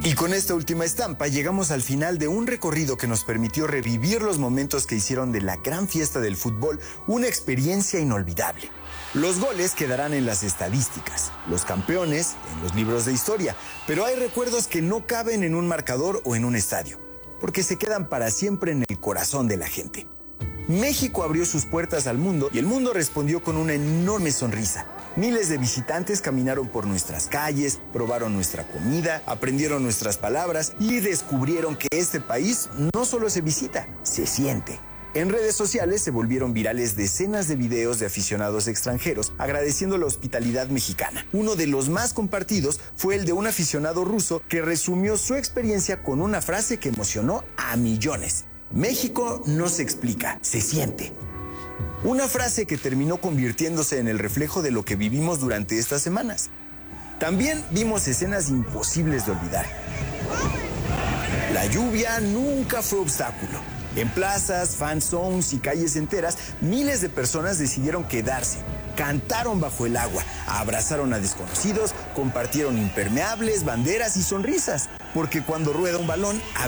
Y con esta última estampa llegamos al final de un recorrido que nos permitió revivir los momentos que hicieron de la gran fiesta del fútbol una experiencia inolvidable. Los goles quedarán en las estadísticas, los campeones en los libros de historia, pero hay recuerdos que no caben en un marcador o en un estadio, porque se quedan para siempre en el corazón de la gente. México abrió sus puertas al mundo y el mundo respondió con una enorme sonrisa. Miles de visitantes caminaron por nuestras calles, probaron nuestra comida, aprendieron nuestras palabras y descubrieron que este país no solo se visita, se siente. En redes sociales se volvieron virales decenas de videos de aficionados extranjeros agradeciendo la hospitalidad mexicana. Uno de los más compartidos fue el de un aficionado ruso que resumió su experiencia con una frase que emocionó a millones. México no se explica, se siente. Una frase que terminó convirtiéndose en el reflejo de lo que vivimos durante estas semanas. También vimos escenas imposibles de olvidar. La lluvia nunca fue obstáculo. En plazas, fan zones y calles enteras, miles de personas decidieron quedarse. Cantaron bajo el agua, abrazaron a desconocidos, compartieron impermeables, banderas y sonrisas. Porque cuando rueda un balón,